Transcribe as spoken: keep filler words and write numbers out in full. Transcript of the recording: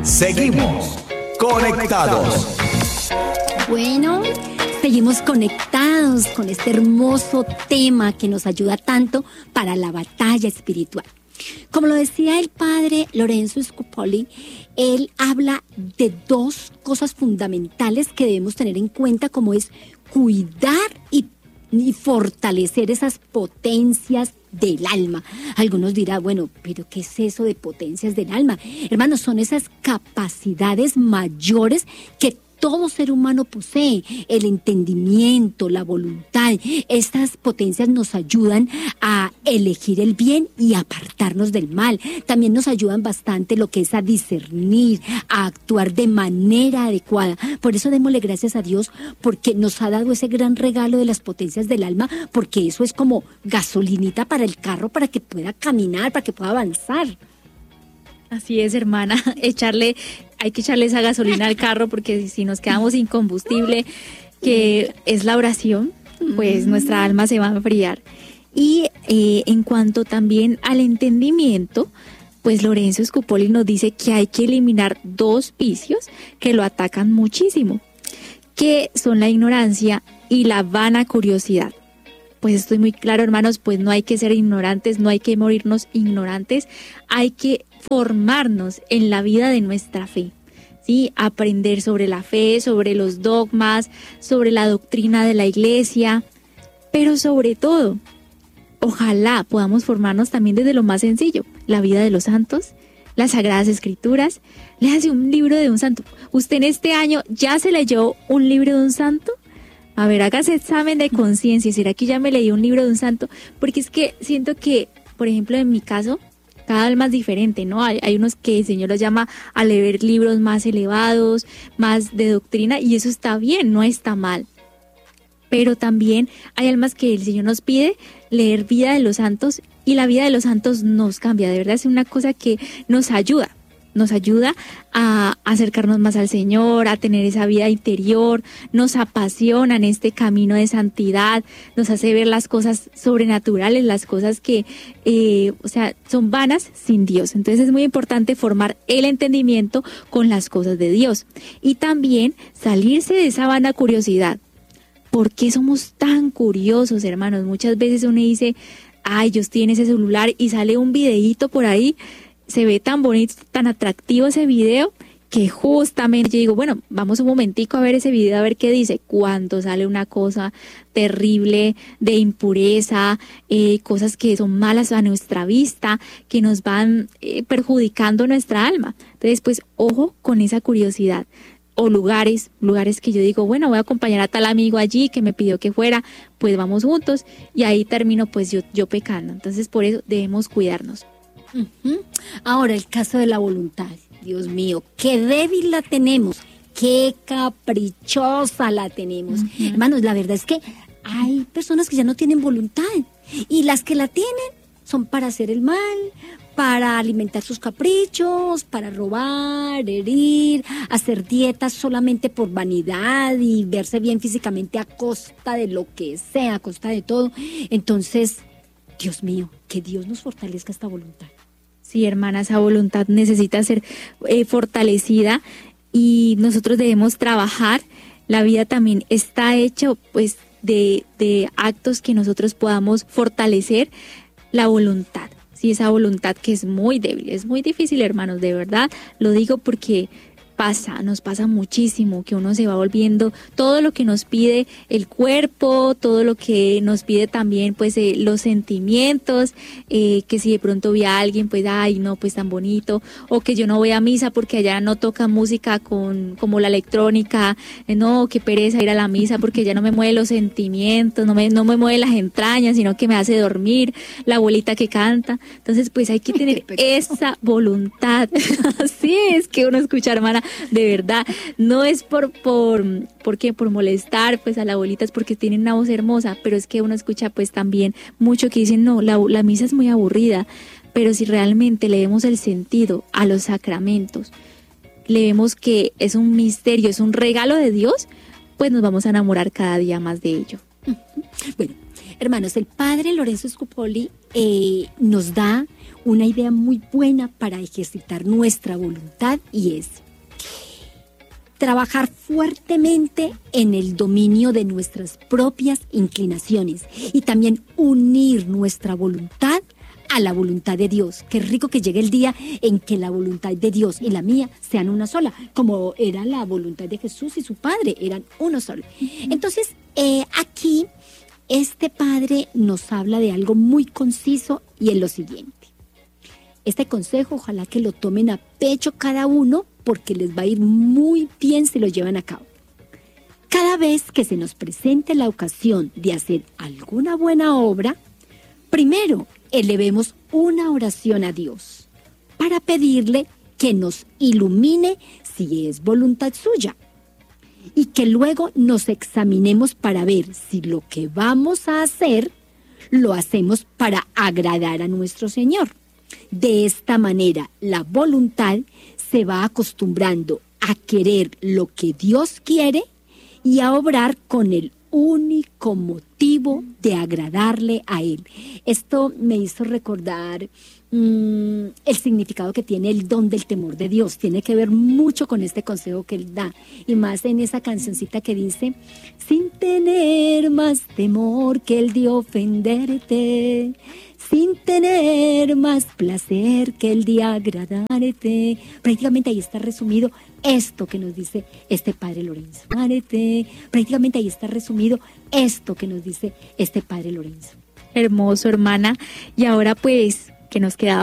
Seguimos conectados. Bueno, seguimos conectados con este hermoso tema que nos ayuda tanto para la batalla espiritual. Como lo decía el padre Lorenzo Scupoli, él habla de dos cosas fundamentales que debemos tener en cuenta, como es cuidar y, y fortalecer esas potencias del alma. Algunos dirán, bueno, pero ¿qué es eso de potencias del alma? Hermanos, son esas capacidades mayores que todo ser humano posee, el entendimiento, la voluntad. Estas potencias nos ayudan a elegir el bien y apartarnos del mal. También nos ayudan bastante lo que es a discernir, a actuar de manera adecuada. Por eso démosle gracias a Dios, porque nos ha dado ese gran regalo de las potencias del alma, porque eso es como gasolinita para el carro, para que pueda caminar, para que pueda avanzar. Así es, hermana, echarle, hay que echarle esa gasolina al carro, porque si nos quedamos sin combustible, que es la oración, pues nuestra alma se va a enfriar. Y eh, en cuanto también al entendimiento, pues Lorenzo Scupoli nos dice que hay que eliminar dos vicios que lo atacan muchísimo, que son la ignorancia y la vana curiosidad. Pues estoy muy claro, hermanos, pues no hay que ser ignorantes, no hay que morirnos ignorantes, hay que formarnos en la vida de nuestra fe, ¿sí? Aprender sobre la fe, sobre los dogmas, sobre la doctrina de la iglesia, pero sobre todo, ojalá podamos formarnos también desde lo más sencillo, la vida de los santos, las Sagradas Escrituras. Léase un libro de un santo. ¿Usted en este año ya se leyó un libro de un santo? A ver, hágase examen de conciencia. ¿Será que ya me leí un libro de un santo? Porque es que siento que, por ejemplo, en mi caso, cada alma es diferente, ¿no? Hay, hay unos que el Señor los llama a leer libros más elevados, más de doctrina, y eso está bien, no está mal. Pero también hay almas que el Señor nos pide leer vida de los santos, y la vida de los santos nos cambia. De verdad es una cosa que nos ayuda. Nos ayuda a acercarnos más al Señor, a tener esa vida interior, nos apasiona en este camino de santidad, nos hace ver las cosas sobrenaturales, las cosas que, eh, o sea, son vanas sin Dios. Entonces es muy importante formar el entendimiento con las cosas de Dios y también salirse de esa vana curiosidad. ¿Por qué somos tan curiosos, hermanos? Muchas veces uno dice, ay, Dios tiene ese celular y sale un videíto por ahí, se ve tan bonito, tan atractivo ese video, que justamente yo digo, bueno, vamos un momentico a ver ese video, a ver qué dice. Cuando sale una cosa terrible de impureza, eh, cosas que son malas a nuestra vista, que nos van eh, perjudicando nuestra alma. Entonces, pues, ojo con esa curiosidad. O lugares, lugares que yo digo, bueno, voy a acompañar a tal amigo allí que me pidió que fuera, pues vamos juntos, y ahí termino pues yo, yo pecando. Entonces, por eso debemos cuidarnos. Uh-huh. Ahora, el caso de la voluntad. Dios mío, qué débil la tenemos, qué caprichosa la tenemos. Uh-huh. Hermanos, la verdad es que hay personas que ya no tienen voluntad, y las que la tienen son para hacer el mal, para alimentar sus caprichos, para robar, herir, hacer dietas solamente por vanidad y verse bien físicamente a costa de lo que sea, a costa de todo. Entonces, Dios mío, que Dios nos fortalezca esta voluntad. Sí, hermana, esa voluntad necesita ser eh, fortalecida y nosotros debemos trabajar. La vida también está hecha pues de, de actos que nosotros podamos fortalecer la voluntad. Sí, esa voluntad que es muy débil, es muy difícil, hermanos, de verdad. Lo digo porque pasa, nos pasa muchísimo, que uno se va volviendo todo lo que nos pide el cuerpo, todo lo que nos pide también pues eh, los sentimientos, eh, que si de pronto vi a alguien pues ay no pues tan bonito, o que yo no voy a misa porque allá no toca música con como la electrónica, eh, no, qué pereza ir a la misa porque allá no me mueve los sentimientos, no me, no me mueve las entrañas, sino que me hace dormir, la abuelita que canta. Entonces pues hay que tener esa voluntad. Así es que uno escucha, hermana, de verdad, no es por por por qué, por molestar pues a la abuelita, es porque tienen una voz hermosa, pero es que uno escucha pues también mucho que dicen, no, la, la misa es muy aburrida, pero si realmente le vemos el sentido a los sacramentos, le vemos que es un misterio, es un regalo de Dios, pues nos vamos a enamorar cada día más de ello. Bueno, Hermanos, el padre Lorenzo Scupoli eh, nos da una idea muy buena para ejercitar nuestra voluntad, y es trabajar fuertemente en el dominio de nuestras propias inclinaciones y también unir nuestra voluntad a la voluntad de Dios. Qué rico que llegue el día en que la voluntad de Dios y la mía sean una sola, como era la voluntad de Jesús y su Padre, eran uno solo. Entonces, eh, aquí este Padre nos habla de algo muy conciso, y es lo siguiente. Este consejo ojalá que lo tomen a pecho cada uno, porque les va a ir muy bien si lo llevan a cabo. Cada vez que se nos presente la ocasión de hacer alguna buena obra, primero elevemos una oración a Dios para pedirle que nos ilumine si es voluntad suya, y que luego nos examinemos para ver si lo que vamos a hacer lo hacemos para agradar a nuestro Señor. De esta manera, la voluntad se va acostumbrando a querer lo que Dios quiere y a obrar con el único motivo de agradarle a Él. Esto me hizo recordar mmm, el significado que tiene el don del temor de Dios. Tiene que ver mucho con este consejo que Él da, y más en esa cancioncita que dice: sin tener más temor que el de ofenderte, sin tener más placer que el de agradarte. Prácticamente ahí está resumido esto que nos dice este Padre Lorenzo. Prácticamente ahí está resumido esto que nos dice este Padre Lorenzo. Hermoso, hermana. Y ahora pues, que nos queda